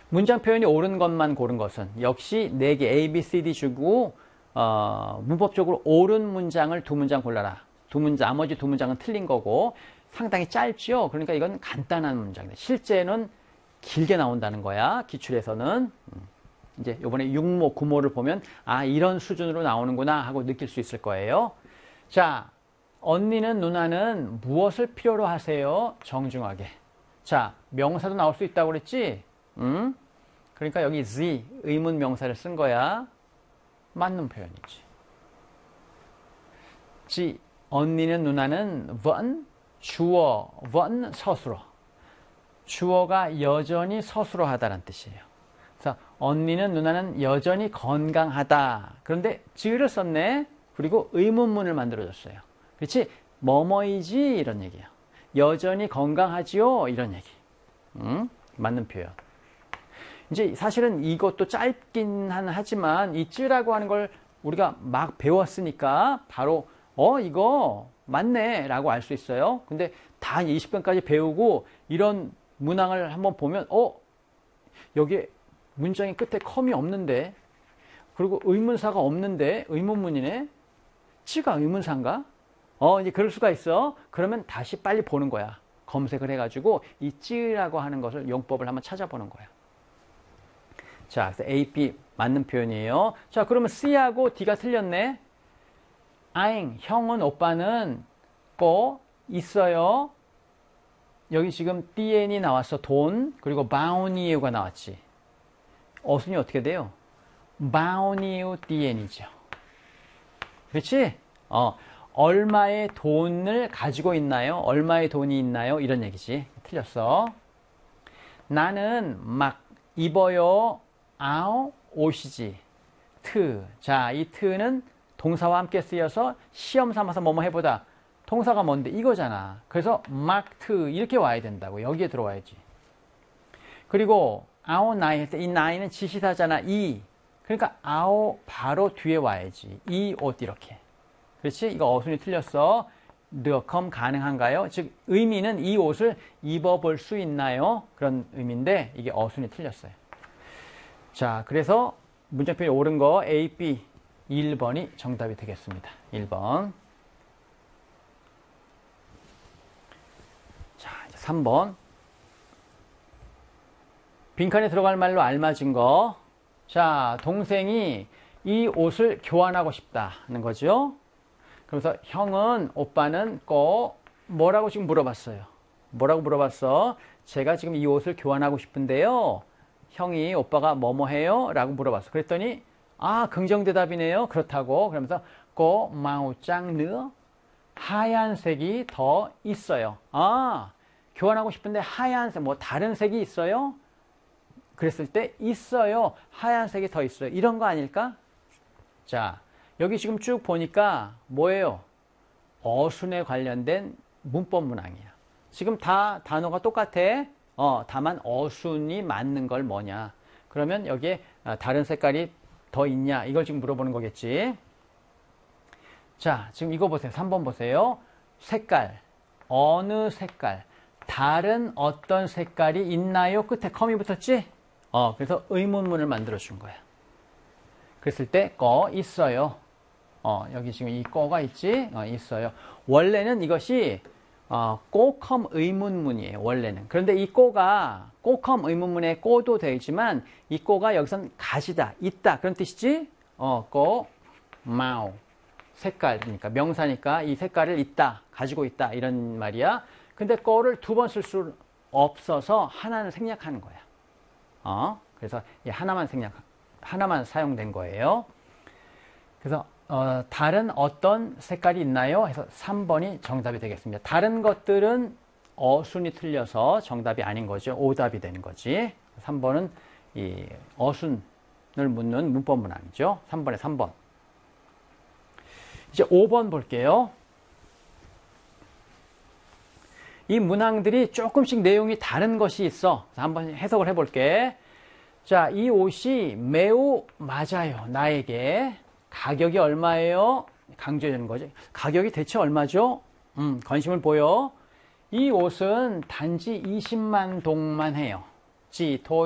문장 표현이 옳은 것만 고른 것은 역시 4개 A, B, C, D 주고 문법적으로 옳은 문장을 2문장 골라라. 나머지 2문장은 틀린 거고 상당히 짧죠. 그러니까 이건 간단한 문장이다. 실제는 길게 나온다는 거야. 기출에서는. 이제 이번에 6모, 9모를 보면 아 이런 수준으로 나오는구나 하고 느낄 수 있을 거예요. 자, 언니는 누나는 무엇을 필요로 하세요? 정중하게. 자, 명사도 나올 수 있다고 그랬지? 그러니까 여기 the 의문 명사를 쓴 거야. 맞는 표현이지. 지 언니는 누나는 vẫn 주어 vẫn 서술어. 주어가 여전히 서술어하다라는 뜻이에요. 그래서 언니는 누나는 여전히 건강하다. 그런데 지를 썼네. 그리고 의문문을 만들어줬어요. 그렇지? 뭐뭐이지 이런 얘기야. 여전히 건강하지요 이런 얘기. 맞는 표현. 이제 사실은 이것도 짧긴 하지만 이 쯔라고 하는 걸 우리가 막 배웠으니까 바로 이거 맞네 라고 알 수 있어요. 근데 다 20번까지 배우고 이런 문항을 한번 보면 여기 문장의 끝에 컴이 없는데 그리고 의문사가 없는데 의문문이네. 쯔가 의문사인가? 이제 그럴 수가 있어. 그러면 다시 빨리 보는 거야. 검색을 해가지고 이 쯔라고 하는 것을 용법을 한번 찾아보는 거야. 자, 그래서 A, B 맞는 표현이에요. 자, 그러면 C하고 D가 틀렸네. 아잉, 형은 오빠는 거 있어요. 여기 지금 DN이 나왔어. 돈. 그리고 바우니우가 나왔지. 어순이 어떻게 돼요? 바우니우 DN이죠. 그렇지? 얼마의 돈을 가지고 있나요? 얼마의 돈이 있나요? 이런 얘기지. 틀렸어. 나는 막 입어요. 아우 옷이지. 트. 자, 이 트는 동사와 함께 쓰여서 시험 삼아서 뭐뭐 해보다. 동사가 뭔데? 이거잖아. 그래서 막 트 이렇게 와야 된다고. 여기에 들어와야지. 그리고 아우 나이 할 때 이 나이는 지시사잖아. 이. 그러니까 아우 바로 뒤에 와야지. 이 옷 이렇게. 그렇지? 이거 어순이 틀렸어. 르컴 가능한가요? 즉 의미는 이 옷을 입어볼 수 있나요? 그런 의미인데 이게 어순이 틀렸어요. 자, 그래서 문장표현이 옳은 거 A, B 1번이 정답이 되겠습니다. 1번. 자, 이제 3번. 빈칸에 들어갈 말로 알맞은 거. 자, 동생이 이 옷을 교환하고 싶다는 거죠. 그래서 형은 오빠는 뭐라고 지금 물어봤어요. 뭐라고 물어봤어? 제가 지금 이 옷을 교환하고 싶은데요. 형이 오빠가 뭐뭐 해요? 라고 물어봤어. 그랬더니 긍정대답이네요. 그렇다고. 그러면서 마우짱 느 하얀색이 더 있어요. 교환하고 싶은데 하얀색 다른 색이 있어요? 그랬을 때 있어요. 하얀색이 더 있어요. 이런 거 아닐까? 자, 여기 지금 쭉 보니까 뭐예요? 어순에 관련된 문법 문항이야. 지금 다 단어가 똑같아. 다만 어순이 맞는 걸 뭐냐. 그러면 여기에 다른 색깔이 더 있냐. 이걸 지금 물어보는 거겠지. 자, 지금 이거 보세요. 3번 보세요. 색깔. 어느 색깔. 다른 어떤 색깔이 있나요? 끝에 컴이 붙었지? 그래서 의문문을 만들어 준 거야. 그랬을 때 있어요. 여기 지금 이 거가 있지? 있어요. 원래는 이것이 꼬컴 의문문이에요. 원래는. 그런데 이 꼬가 꼬컴 의문문에 꼬도 되지만 이 꼬가 여기선 가지다, 있다 그런 뜻이지? 마우 색깔이니까 명사니까 이 색깔을 있다, 가지고 있다 이런 말이야. 근데 꼬를 2번 쓸 수 없어서 하나는 생략하는 거야. 그래서 이 하나만 사용된 거예요. 그래서 다른 어떤 색깔이 있나요? 해서 3번이 정답이 되겠습니다. 다른 것들은 어순이 틀려서 정답이 아닌 거죠. 오답이 되는 거지. 3번은 이 어순을 묻는 문법 문항이죠. 3번에 3번. 이제 5번 볼게요. 이 문항들이 조금씩 내용이 다른 것이 있어. 한번 해석을 해볼게. 자, 이 옷이 매우 맞아요. 나에게. 가격이 얼마예요? 강조해주는 거지. 가격이 대체 얼마죠? 관심을 보여. 이 옷은 단지 20만 동만 해요.